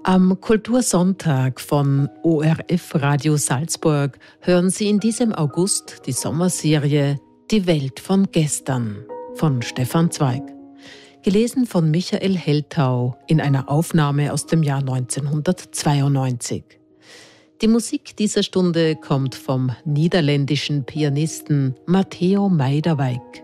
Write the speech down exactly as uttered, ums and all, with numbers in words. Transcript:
Am Kultursonntag von O R F Radio Salzburg hören Sie in diesem August die Sommerserie Die Welt von gestern von Stefan Zweig. Gelesen von Michael Heltau in einer Aufnahme aus dem Jahr neunzehnhundertzweiundneunzig. Die Musik dieser Stunde kommt vom niederländischen Pianisten Matteo Meiderwijk.